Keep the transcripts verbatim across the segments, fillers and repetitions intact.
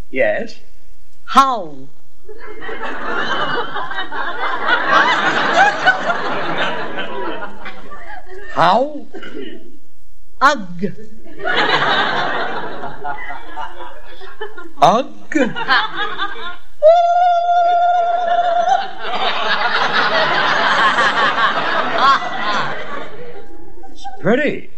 Yes? How? How? Ugh. Ugh? It's pretty.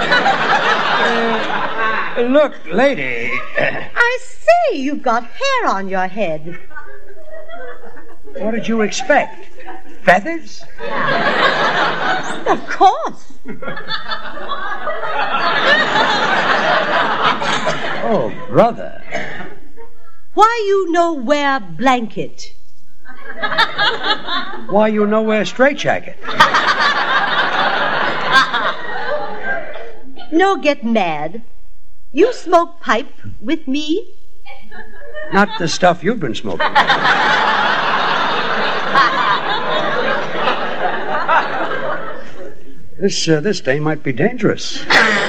Uh, look, lady. I say, you've got hair on your head. What did you expect? Feathers? Of course. Oh, brother. Why you no wear blanket? Why you no wear straitjacket? No get mad. You smoke pipe with me? Not the stuff you've been smoking. This, uh, this day might be dangerous.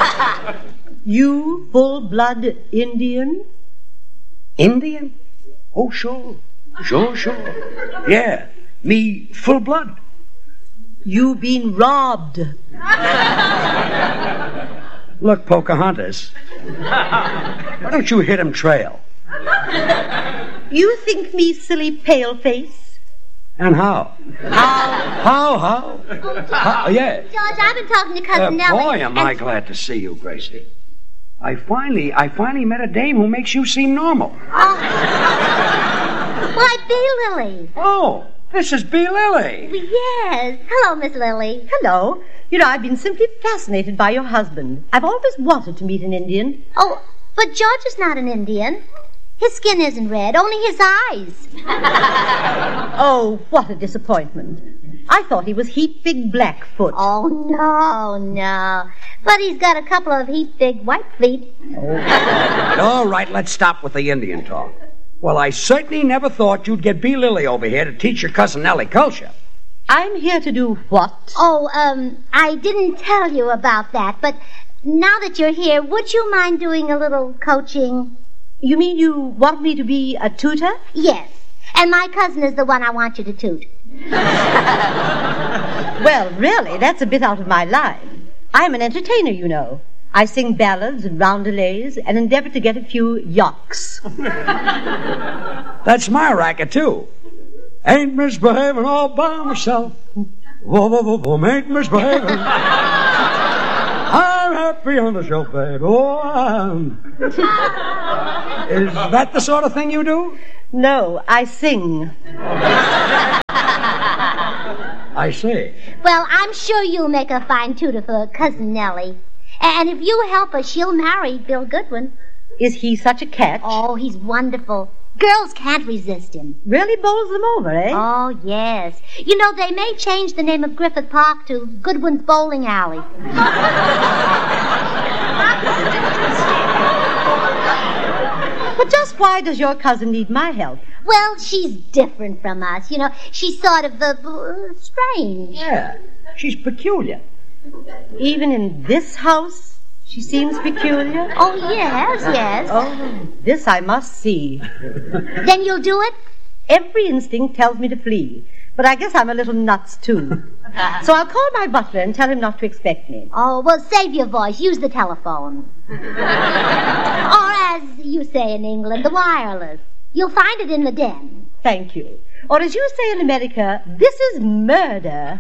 You full-blood Indian? Indian? Oh, sure. Sure, sure. Yeah, me full blood. You been robbed. Look, Pocahontas, why don't you hit him trail? You think me silly pale-face? And how? How? How, how? how yeah. George, I've been talking to Cousin Uh, Nellie. boy, am I glad to see you, Gracie. I finally, I finally met a dame who makes you seem normal. Oh. Why, Bee Lily. Oh, this is Bee Lily. Yes. Hello, Miss Lily. Hello. You know, I've been simply fascinated by your husband. I've always wanted to meet an Indian. Oh, but George is not an Indian. His skin isn't red, only his eyes. Oh, what a disappointment. I thought he was heap big Blackfoot. Oh, no, no. But he's got a couple of heap big white feet. All right, all right, let's stop with the Indian talk. Well, I certainly never thought you'd get Bee Lily over here to teach your cousin Nellie culture. I'm here to do what? Oh, um, I didn't tell you about that, but now that you're here, would you mind doing a little coaching? You mean you want me to be a tutor? Yes. And my cousin is the one I want you to toot. Well, really, that's a bit out of my line. I'm an entertainer, you know. I sing ballads and roundelays and endeavor to get a few yawks. That's my racket, too. Ain't misbehaving all by myself. Whoa, whoa, whoa, whoa, ain't misbehaving. I'm happy on the shelf, babe. Oh, I'm... Is that the sort of thing you do? No, I sing. I see. Well, I'm sure you'll make a fine tutor for Cousin Nellie. And if you help her, she'll marry Bill Goodwin. Is he such a catch? Oh, he's wonderful. Girls can't resist him. Really bowls them over, eh? Oh, yes. You know, they may change the name of Griffith Park to Goodwin's Bowling Alley. But just why does your cousin need my help? Well, she's different from us. You know, she's sort of uh, strange. Yeah, she's peculiar. Even in this house, she seems peculiar. Oh, yes, yes. Oh, this I must see. Then you'll do it? Every instinct tells me to flee. But I guess I'm a little nuts, too. So I'll call my butler and tell him not to expect me. Oh, well, save your voice. Use the telephone. Or as you say in England, the wireless. You'll find it in the den. Thank you. Or as you say in America, this is murder.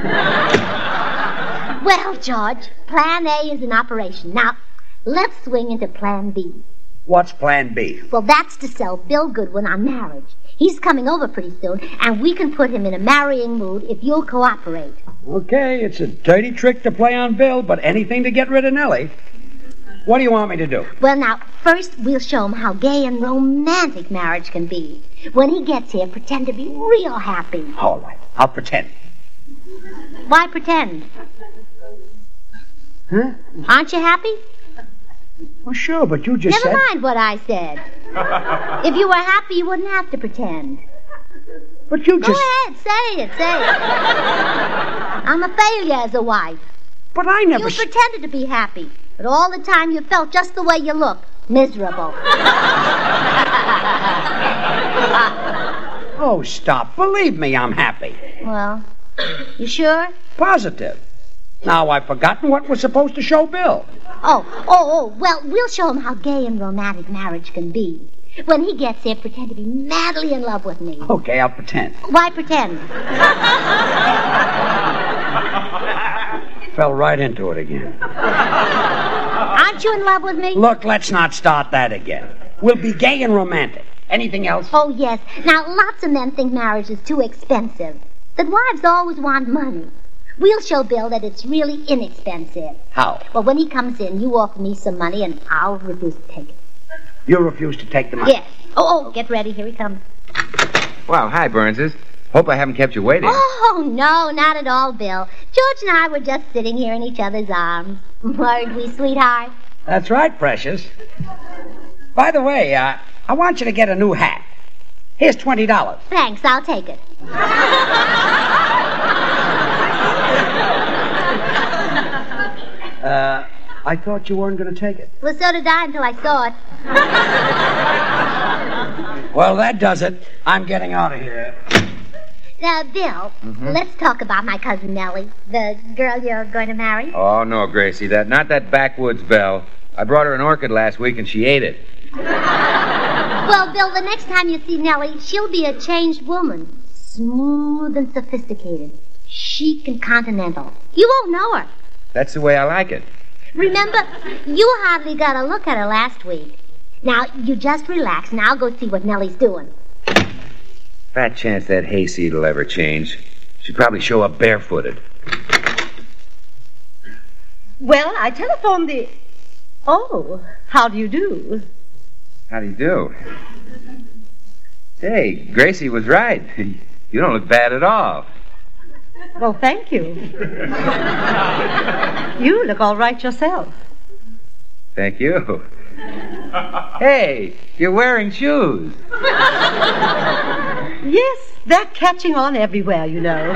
Well, George, Plan A is in operation. Now, let's swing into Plan B. What's Plan B? Well, that's to sell Bill Goodwin on marriage. He's coming over pretty soon, and we can put him in a marrying mood if you'll cooperate. Okay, it's a dirty trick to play on Bill, but anything to get rid of Nellie. What do you want me to do? Well, now, first we'll show him how gay and romantic marriage can be. When he gets here, pretend to be real happy. All right, I'll pretend. Why pretend? Huh? Aren't you happy? Well, sure, but you just Never said... mind what I said. If you were happy, you wouldn't have to pretend. But you Go just... ahead, say it, say it. I'm a failure as a wife. But I never... You s- pretended to be happy, but all the time you felt just the way you look, Miserable. Oh, stop. Believe me, I'm happy. Well, you sure? Positive. Now I've forgotten what we're supposed to show Bill. Oh, oh, oh, well, we'll show him how gay and romantic marriage can be. When he gets there, pretend to be madly in love with me. Okay, I'll pretend. Why pretend? Fell right into it again. Aren't you in love with me? Look, let's not start that again. We'll be gay and romantic. Anything else? Oh, yes. Now, lots of men think marriage is too expensive. That wives always want money. We'll show Bill that it's really inexpensive. How? Well, when he comes in, you offer me some money, and I'll refuse to take it. You refuse to take the money? Yes. Oh, oh, get ready. Here he comes. Well, hi, Burnses. Hope I haven't kept you waiting. Oh, no, not at all, Bill. George and I were just sitting here in each other's arms. Weren't we, sweetheart? That's right, precious. By the way, uh, I want you to get a new hat. Here's twenty dollars. Thanks, I'll take it. Uh, I thought you weren't going to take it. Well, so did I until I saw it. Well, that does it. I'm getting out of here. Now, Bill, Mm-hmm. let's talk about my cousin Nellie, the girl you're going to marry. Oh, no, Gracie, that not that backwoods belle. I brought her an orchid last week, and she ate it. Well, Bill, the next time you see Nellie, she'll be a changed woman. Smooth and sophisticated. Chic and continental. You won't know her. That's the way I like it. Remember, you hardly got a look at her last week. Now, you just relax, and I'll go see what Nellie's doing. Fat chance that hayseed will ever change. She'd probably show up barefooted. Well, I telephoned the... Oh, how do you do? How do you do? Hey, Gracie was right. You don't look bad at all. Well, thank you. You look all right yourself. Thank you. Hey, you're wearing shoes. Yes, they're catching on everywhere, you know.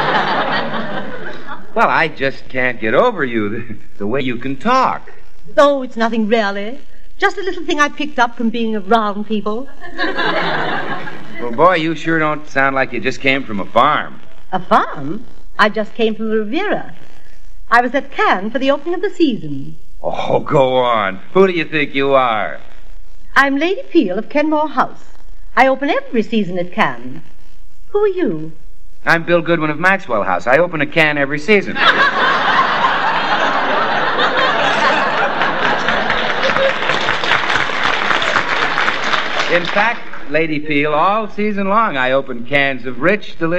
Well, I just can't get over you, the, the way you can talk. Oh, it's nothing really. Just a little thing I picked up from being around people. Well, boy, you sure don't sound like you just came from a farm. A farm? I just came from the Riviera. I was at Cannes for the opening of the season. Oh, go on. Who do you think you are? I'm Lady Peel of Kenmore House. I open every season at Cannes. Who are you? I'm Bill Goodwin of Maxwell House. I open a can every season. In fact, Lady Peel, all season long I open cans of rich, delicious